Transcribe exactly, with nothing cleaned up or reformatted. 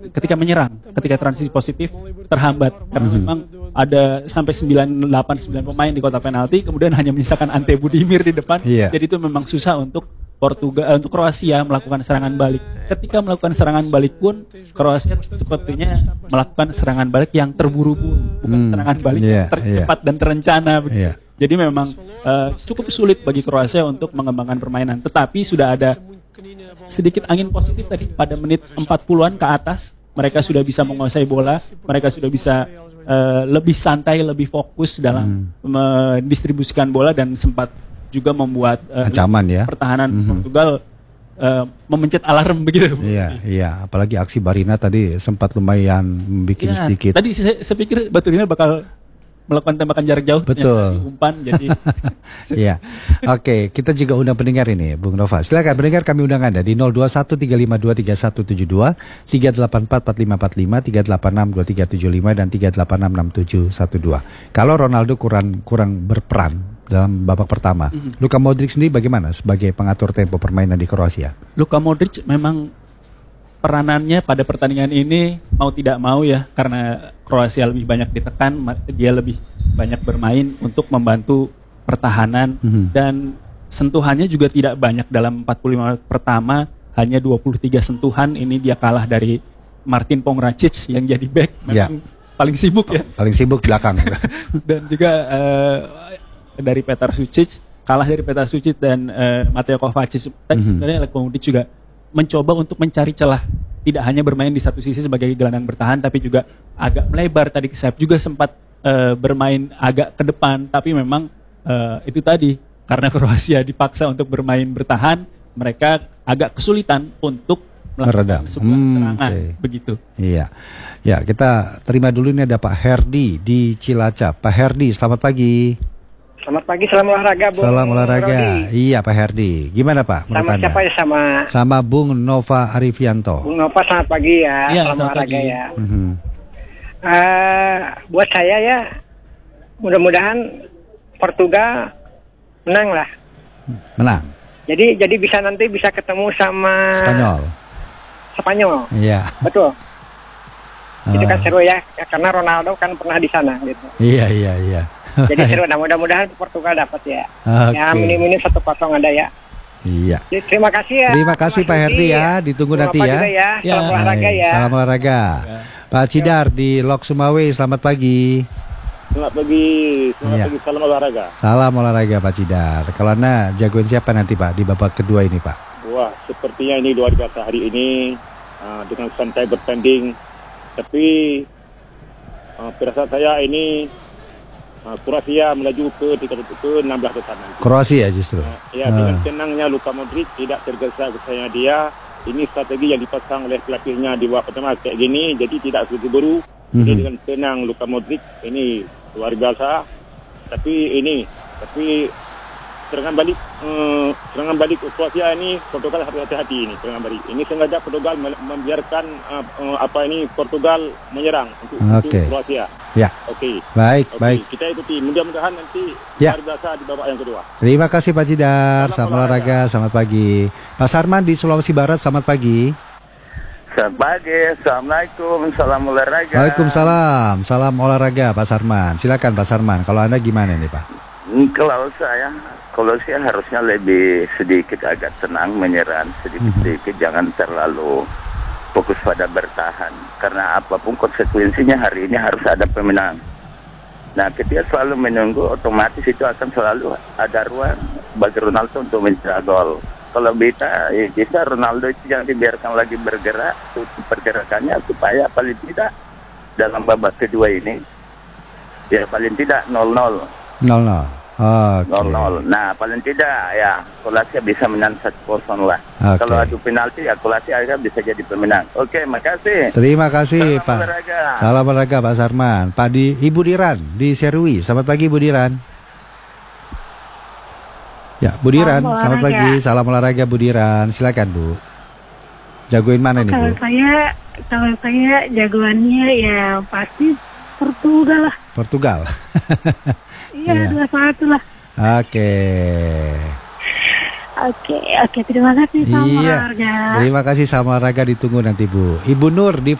ketika menyerang, ketika transisi positif terhambat karena mm-hmm. memang ada sampai sembilan delapan sembilan pemain di kotak penalti, kemudian hanya menyisakan Ante Budimir di depan. Yeah. Jadi itu memang susah untuk Portugal, untuk Kroasia melakukan serangan balik. Ketika melakukan serangan balik pun Kroasia sepertinya melakukan serangan balik yang terburu-buru, bukan hmm, serangan balik yeah, yang tercepat yeah. dan terencana. Yeah. Jadi memang uh, cukup sulit bagi Kroasia untuk mengembangkan permainan. Tetapi sudah ada sedikit angin positif tadi pada menit empat puluhan ke atas, mereka sudah bisa menguasai bola, mereka sudah bisa uh, lebih santai, lebih fokus dalam hmm. mendistribusikan bola dan sempat juga membuat uh, ancaman ya pertahanan mm-hmm. Portugal uh, memencet alarm begitu. Iya, iya, apalagi aksi Barina tadi sempat lumayan membuat ya, sedikit. Tadi saya, saya pikir Baturina bakal melakukan tembakan jarak jauh. Betul. Umpan jadi. Iya. Oke, kita juga undang pendengar ini, Bung Nova. Silakan pendengar, kami undang Anda di nol dua satu tiga lima dua tiga satu tujuh dua, tiga delapan empat empat lima empat lima, tiga delapan enam dua tiga tujuh lima dan tiga delapan enam enam tujuh satu dua. Kalau Ronaldo kurang kurang berperan dalam babak pertama, mm-hmm. Luka Modric sendiri bagaimana sebagai pengatur tempo permainan di Kroasia? Luka Modric memang peranannya pada pertandingan ini mau tidak mau ya, karena Kroasia lebih banyak ditekan, dia lebih banyak bermain untuk membantu pertahanan, mm-hmm. dan sentuhannya juga tidak banyak dalam empat puluh lima menit pertama, hanya dua puluh tiga sentuhan. Ini dia kalah dari Martin Pongracic yang jadi back, memang yeah. paling sibuk ya. Paling sibuk belakang. Dan juga uh, dari Petar Sucic, kalah dari Petar Sucic dan uh, Mateo Kovacic. Dan mm-hmm. sebenarnya Luka Modric juga mencoba untuk mencari celah, tidak hanya bermain di satu sisi sebagai gelandang bertahan, tapi juga agak melebar tadi ke sayap, juga sempat uh, bermain agak ke depan, tapi memang uh, itu tadi karena Kroasia dipaksa untuk bermain bertahan, mereka agak kesulitan untuk melakukan sebuah hmm, serangan, okay. begitu. Iya, ya kita terima dulu, ini ada Pak Herdi di Cilacap. Pak Herdi, selamat pagi. Selamat pagi, salam olahraga, Bung. Salam olahraga. Rodi. Iya, Pak Herdi. Gimana, Pak? Sama Anda? Siapa ya? Sama Sama Bung Nova Arifianto. Bung Nova, selamat pagi ya. Ya, salam selamat olahraga pagi. Ya. Mm-hmm. Uh, buat saya ya, mudah-mudahan Portugal menang lah. Menang. Jadi jadi bisa nanti bisa ketemu sama Spanyol. Spanyol. Iya. Betul. Uh. Itu kan seru ya, karena Ronaldo kan pernah di sana gitu. Iya, iya, iya. Jadi seru, nah, mudah-mudahan Portugal dapat ya. Okay. Ya minim-minim satu kosong ada ya. Iya. Jadi, terima kasih ya. Terima kasih Pak Herdi ya, ditunggu nanti ya. ya. Salam ya. olahraga ya. Salam olahraga. Ya. Pak Cidar di Lok Sumawe, selamat pagi. Selamat pagi, selamat ya. pagi, salam olahraga. Salam olahraga Pak Cidar. Kalau Anda jagoan siapa nanti Pak di babak kedua ini Pak? Wah, sepertinya ini luar biasa hari ini uh, dengan santai bertanding. Tapi uh, perasaan saya ini uh, Kroasia melaju ke ke enam belas besar nanti. Kroasia justru. Uh, ya, uh. dengan tenangnya Luka Modric tidak tergesa-gesanya dia. Ini strategi yang dipasang oleh pelatihnya di babak pertama kayak gini, jadi tidak buru-buru. Mm-hmm. Jadi dengan tenang Luka Modric ini luar biasa. Tapi ini, tapi serangan balik, uh, serangan balik Kroasia ini Portugal harus hati-hati ini serangan balik. Ini sengaja Portugal membiarkan uh, uh, apa ini Portugal menyerang untuk, okay. untuk Kroasia. Ya. Oke. Okay. Baik, okay. baik. Kita ikuti. Mudah-mudahan nanti ya. luar biasa di babak yang kedua. Terima kasih Pak Cidar. Selamat olahraga. Selamat pagi. Pak Sarman di Sulawesi Barat. Selamat pagi. Selamat pagi. Assalamualaikum. Salam olahraga. Waalaikumsalam. Salam olahraga Pak Sarman. Silakan Pak Sarman. Kalau Anda gimana nih Pak? Kalau saya, kalau saya harusnya lebih sedikit agak tenang menyerang sedikit-sedikit, hmm. jangan terlalu fokus pada bertahan. Karena apapun konsekuensinya hari ini harus ada pemenang. Nah, ketika selalu menunggu, otomatis itu akan selalu ada ruang bagi Ronaldo untuk mencetak gol. Kalau bisa, ya bisa Ronaldo itu jangan dibiarkan lagi bergerak, tutup pergerakannya supaya paling tidak dalam babak kedua ini, ya paling tidak nol nol. nol nol. Okay. nol nol. Nah, paling tidak ya Kroasia bisa menang satu kosong lah. Okay. Kalau adu penalti ya Kroasia bisa jadi pemenang. Oke, okay, makasih. Terima kasih Salam Pak. Olahraga. Salam olahraga Pak Sarman. Pak di Ibu Diran di Serui. Selamat pagi Bu Diran. Ya, Bu Diran, Salam selamat olahraga. pagi. Salam olahraga Bu Diran. Silakan Bu. Jagoin mana nih Bu? Kalau saya, kalau saya jagoannya ya pasti Portugal lah. Portugal. Iya, dua satu lah. Oke. Oke, oke. Terima kasih sama Iya. olahraga. Terima kasih sama olahraga, ditunggu nanti Bu. Ibu Nur di